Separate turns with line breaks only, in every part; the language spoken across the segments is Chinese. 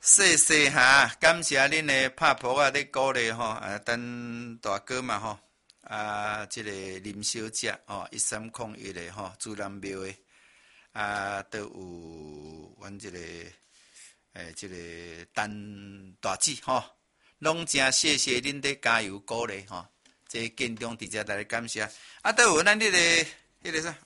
谢谢哈，感谢恁的拍扑啊，咧鼓励吼，等大哥嘛吼，即个林小姐吼，1301的吼，主南庙的，都有阮即个即个陈大姊吼，拢真谢谢恁的加油鼓励吼，这建中直接来感谢，都有咱迄个啥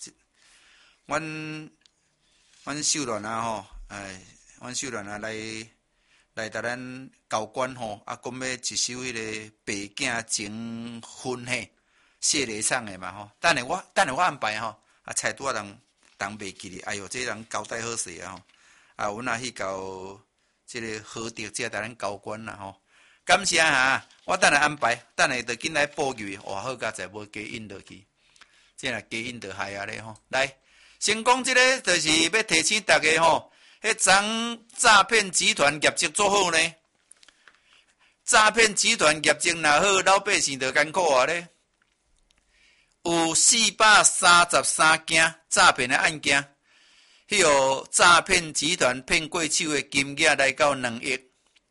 阮秀兰啊吼，阮秀兰啊来甲咱交关吼，讲要一首迄个白囝情婚嘿，谢礼唱的嘛吼。等下我安排吼，猜拄人袂记哩，哎哟，这人交代好势啊吼，阮也去交即个合作者甲咱交关啦吼。感谢哈，我等下安排，等下就紧来报语，哇好佳哉，无加印落去，这若加印就害啊咧吼。来，先讲即个，就是要提醒大家吼。迄桩诈骗集团业绩做好呢？诈骗集团业绩若好，老百姓就艰苦啊咧。有433件诈骗的案件，迄个诈骗集团骗过手的金额来到2亿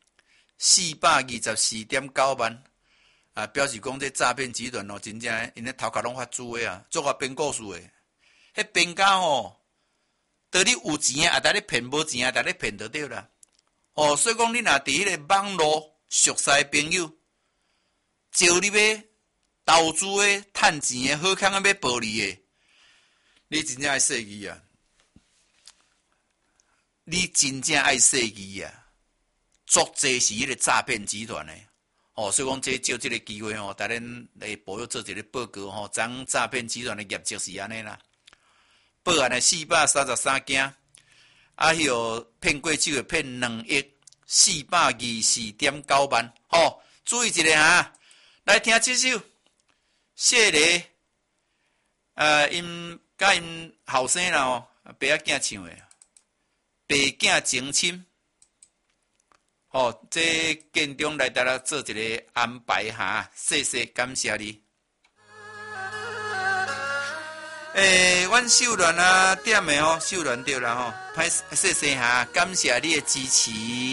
424.9万。表示讲这诈骗集团哦，真正因咧头壳拢发珠的啊，做个编故事的。迄编家吼。到你有钱啊，带你骗；无钱啊，带你骗就对啦。所以讲你若伫迄个网络熟识的朋友，招你要投资的、趁钱的、好康的要暴利的，你真正爱细记啊！你真正爱细记啊！足侪是迄个诈骗集团的。所以讲借这个机会吼，带恁来保佑做一个报告吼，将诈骗集团的业绩是安尼啦。报案的433件，迄个骗过手的骗2亿424.9万。注意一下哈，来听这首谢礼，因甲因后生啦吼，爸仔囝唱的，白囝情深。这建中来带来做一个安排哈，谢谢感谢你。阮秀兰点的秀兰对啦吼，谢谢哈，感谢你的支持。